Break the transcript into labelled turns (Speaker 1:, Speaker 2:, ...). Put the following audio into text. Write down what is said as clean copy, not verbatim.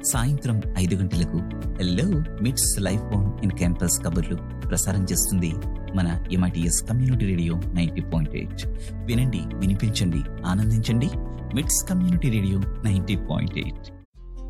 Speaker 1: సాయంత్రం 5 గంటలకు హలో మిట్స్ లైఫ్ ఆన్ ఇన్ క్యాంపస్ కబుర్లు ప్రసారం చేస్తుంది మన MITS కమ్యూనిటీ రేడియో 90.8. వినండి, వినిపించండి, ఆనందించండి. మిట్స్ కమ్యూనిటీ రేడియో 90.8.